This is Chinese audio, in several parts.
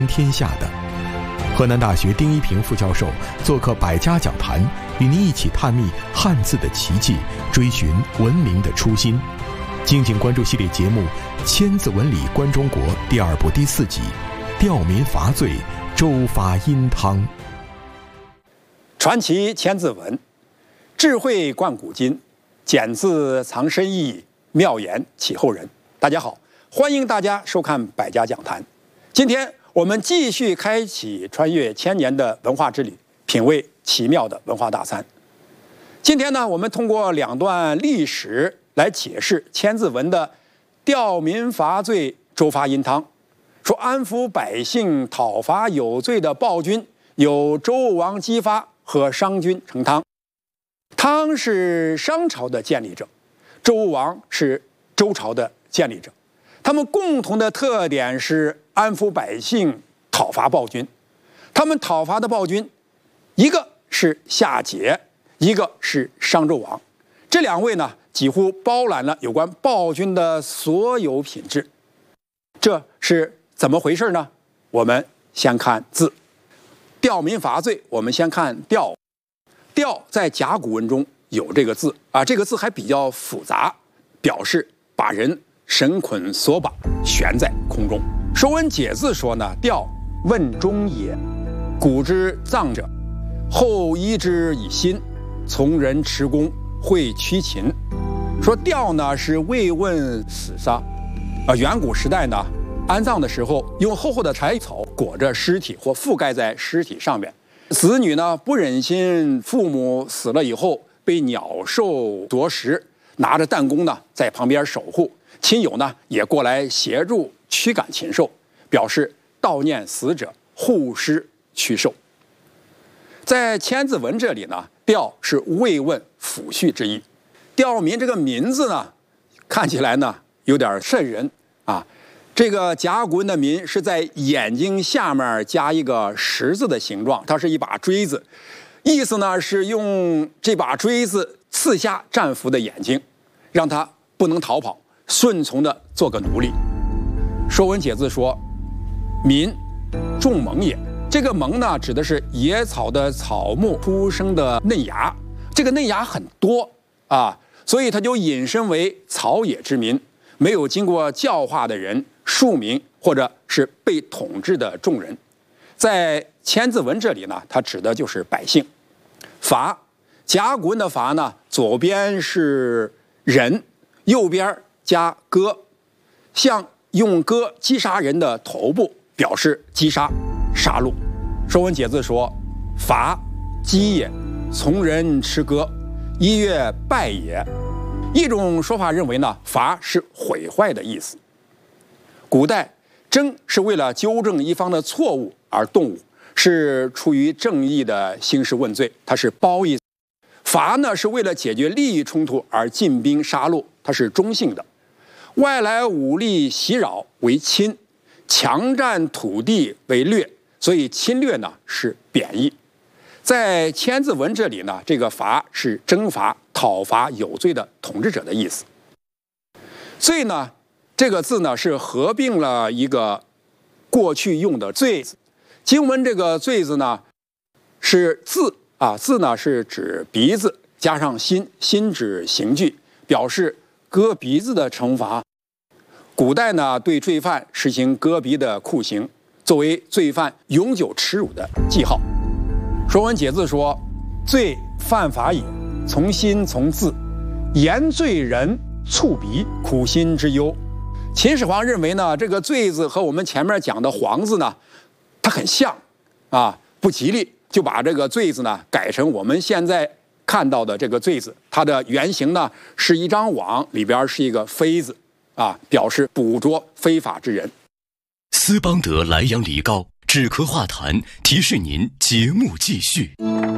天下的。河南大学丁一平副教授做客百家讲坛，与您一起探秘汉字的奇迹，追寻文明的初心。敬请关注系列节目《千字文里观中国》第2部第4集《吊民伐罪，周发殷汤》。 传奇千字文，智慧贯古今，简字藏深意，妙言启后人。大家好，欢迎大家收看百家讲坛。今天我们继续开启穿越千年的文化之旅，品味奇妙的文化大餐。今天呢，我们通过2段历史来解释千字文的吊民伐罪，周发殷汤。说安抚百姓、讨伐有罪的暴君，由周武王姬发和商君成汤。汤是商朝的建立者，周武王是周朝的建立者。他们共同的特点是安抚百姓，讨伐暴君。他们讨伐的暴君，一个是夏桀，一个是商纣王。这2位呢，几乎包揽了有关暴君的所有品质。这是怎么回事呢？我们先看字。吊民伐罪，我们先看吊。吊在甲骨文中有这个字啊，这个字还比较复杂，表示把人绳捆索绑，悬在空中。《说文解字》说呢，吊问中也，古之葬者，后医之以薪，从人持弓，会屈禽。说吊呢是慰问死丧，远古时代呢，安葬的时候用厚厚的柴草裹着尸体或覆盖在尸体上面。子女呢不忍心父母死了以后被鸟兽夺食，拿着弹弓呢在旁边守护。亲友呢也过来协助驱赶禽兽，表示悼念死者，护尸驱兽。在千字文这里呢，吊是慰问抚恤之意。吊民这个民字呢，看起来呢有点瘆人啊。这个甲骨文的民是在眼睛下面加一个十字的形状，它是一把锥子，意思呢是用这把锥子刺瞎战俘的眼睛，让他不能逃跑，顺从的做个奴隶。《说文解字》说，民种萌也。这个萌呢，指的是野草的草木出生的嫩芽，这个嫩芽很多啊，所以它就引申为草野之民，没有经过教化的人，庶民或者是被统治的众人。在千字文这里呢，它指的就是百姓。伐，甲骨文的伐呢，左边是人，右边加戈，像用戈击杀人的头部，表示击杀、杀戮。《说文解字》说，伐，击也，从人持戈，一曰败也。一种说法认为呢，伐是毁坏的意思。古代征是为了纠正一方的错误而动武，是出于正义的兴师问罪，它是褒义。伐呢是为了解决利益冲突而进兵杀戮，它是中性的。外来武力袭扰为侵，强占土地为掠，所以侵略呢是贬义。在千字文这里呢，这个伐是征伐、讨伐有罪的统治者的意思。罪呢，这个字呢是合并了一个过去用的罪字。经文这个罪字呢是字啊，字呢是指鼻子，加上心，心指刑具，表示割鼻子的惩罚。古代呢对罪犯实行割鼻的酷刑，作为罪犯永久耻辱的记号。《说文解字》说，罪犯法也，从心从字，言罪人促鼻，苦心之忧。秦始皇认为呢，这个罪字和我们前面讲的黄字呢，它很像啊，不吉利，就把这个罪字呢改成我们现在看到的这个罪字。它的原型呢是一张网，里边是一个飞字啊，表示捕捉非法之人。 斯邦德莱阳梨膏止咳化痰，提示您节目继续。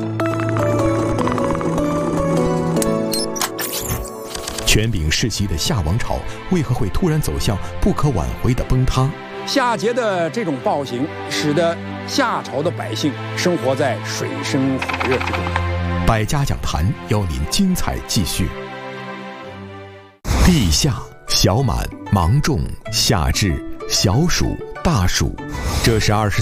权柄世袭的夏王朝为何会突然走向不可挽回的崩塌？ 夏桀的这种暴行，使得夏朝的百姓生活在水深火热之中。 百家讲坛邀您精彩继续。立夏、小满、芒种、夏至、小暑、 大暑，这是